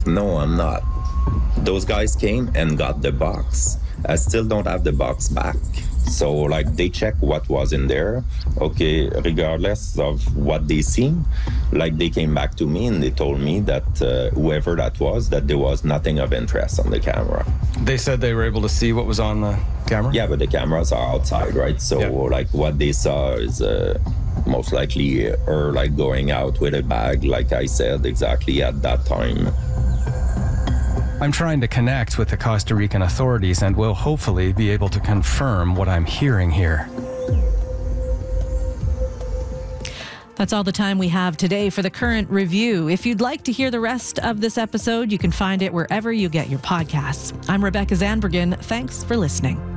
No, I'm not. Those guys came and got the box. I still don't have the box back. So, like, they check what was in there. Okay, regardless of what they seen, like, they came back to me and they told me that whoever that was, that there was nothing of interest on the camera. They said they were able to see what was on the camera? Yeah, but the cameras are outside, right? So, like, what they saw is most likely her, like, going out with a bag, like I said, exactly at that time. I'm trying to connect with the Costa Rican authorities and will hopefully be able to confirm what I'm hearing here. That's all the time we have today for the Current Review. If you'd like to hear the rest of this episode, you can find it wherever you get your podcasts. I'm Rebecca Zandbergen. Thanks for listening.